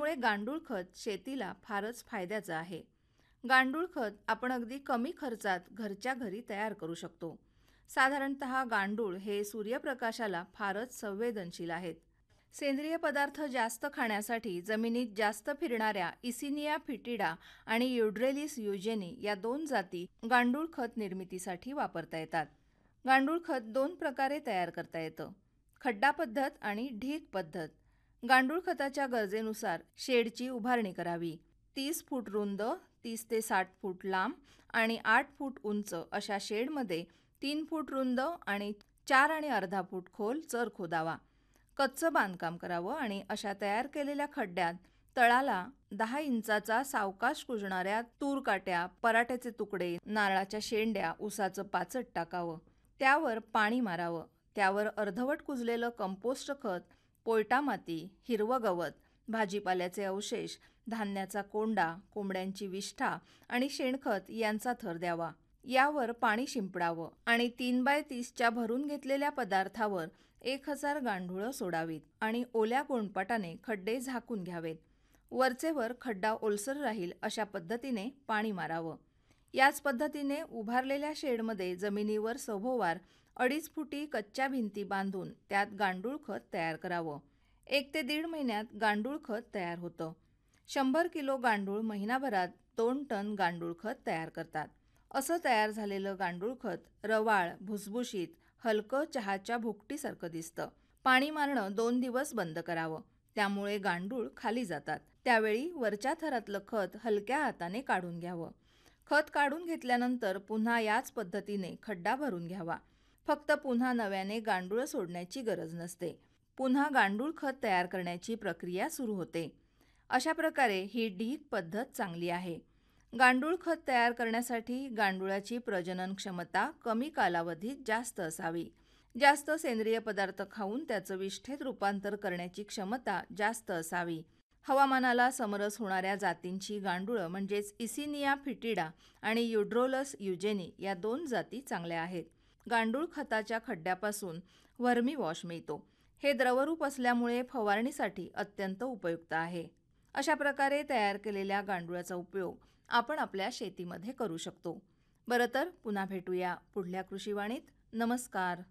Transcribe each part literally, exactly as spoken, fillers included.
त्यामुळे गांडूळ खत शेतीला फारच फायद्याचं आहे। गांडूळ खत आपण अगदी कमी खर्चात घरच्या घरी तयार करू शकतो। साधारणतः गांडूळ हे सूर्यप्रकाशाला फारच संवेदनशील आहेत। सेंद्रिय पदार्थ जास्त खाण्यासाठी जमिनीत जास्त फिरणाऱ्या इसिनिया फिटिडा आणि युड्रेलिस युजेनी या दोन जाती गांडूळ खत निर्मितीसाठी वापरता येतात। गांडूळ खत दोन प्रकारे तयार करता येतं, खड्डा पद्धत आणि ढीग पद्धत। गांडूळ खताच्या गरजेनुसार शेडची उभारणी करावी। तीस फूट रुंद, तीस ते साठ फूट लांब आणि आठ फूट उंच अशा शेडमध्ये तीन फूट रुंद आणि चार आणि अर्धा फूट खोल चर खोदावा। कच्चं बांधकाम करावं आणि अशा तयार केलेल्या खड्ड्यात तळाला दहा इंचाचा सावकाश कुजणाऱ्या तूर काट्या, पराठ्याचे तुकडे, नारळाच्या शेंड्या, उसाचं पाचट टाकावं। त्यावर पाणी मारावं। त्यावर अर्धवट कुजलेलं कंपोस्ट खत, पोयटा माती, हिरवं गवत, भाजीपाल्याचे अवशेष, धान्याचा कोंडा, कोंबड्यांची विष्ठा आणि शेणखत यांचा थर द्यावा। यावर पाणी शिंपडावं आणि तीन बाय तीसच्या भरून घेतलेल्या पदार्थावर एक हजार गांडूळं सोडावीत आणि ओल्या गोंडपाटाने खड्डे झाकून घ्यावेत। वरचेवर खड्डा ओलसर राहील अशा पद्धतीने पाणी मारावं। याच पद्धतीने उभारलेल्या शेडमध्ये जमिनीवर सभोवार अडीच फुटी कच्च्या भिंती बांधून त्यात गांडूळ खत तयार करावं। एक ते दीड महिन्यात गांडूळ खत तयार होतं। शंभर किलो गांडूळ महिनाभरात दोन टन गांडूळ खत तयार करतात। असं तयार झालेलं गांडूळ खत रवाळ, भुसभुशीत, हलकं चहाच्या भुकटीसारखं दिसतं। पाणी मारणं दोन दिवस बंद करावं, त्यामुळे गांडूळ खाली जातात। त्यावेळी वरच्या थरातलं खत हलक्या हाताने काढून घ्यावं। खत काढून घेतल्यानंतर पुन्हा याच पद्धतीने खड्डा भरून घ्यावा। फक्त पुन्हा नव्याने गांडूळ सोडण्याची गरज नसते। पुन्हा गांडूळ खत तयार करण्याची प्रक्रिया सुरू होते। अशा प्रकारे ही ढीग पद्धत चांगली आहे। गांडूळ खत तयार करण्यासाठी गांडुळाची प्रजनन क्षमता कमी कालावधीत जास्त असावी। जास्त सेंद्रिय पदार्थ खाऊन त्याचं विष्ठेत रूपांतर करण्याची क्षमता जास्त असावी। हवामानाला समरस होणाऱ्या जातींची गांडुळं म्हणजेच इसिनिया फिटिडा आणि युड्रोलस युजेनी या दोन जाती चांगल्या आहेत। गांडूळ खताच्या खड्ड्यापासून व्हर्मी वॉश मिळतो। हे द्रवरूप असल्यामुळे फवारणीसाठी अत्यंत उपयुक्त आहे। अशा प्रकारे तयार केलेल्या गांडुळाचा उपयोग आपण आपल्या शेतीमध्ये करू शकतो। बरं तर पुन्हा भेटूया पुढल्या कृषीवाणीत। नमस्कार।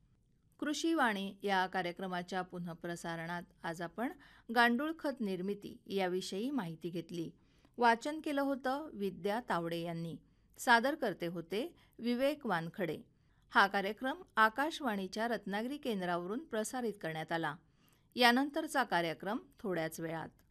कृषीवाणी या कार्यक्रमाच्या पुनःप्रसारणात आज आपण गांडूळ खत निर्मिती याविषयी माहिती घेतली। वाचन केलं होतं विद्या तावडे यांनी। सादर करते होते विवेक वानखडे। हा कार्यक्रम आकाशवाणीच्या रत्नागिरी केंद्रावरून प्रसारित करण्यात आला। यानंतरचा कार्यक्रम थोड्याच वेळात।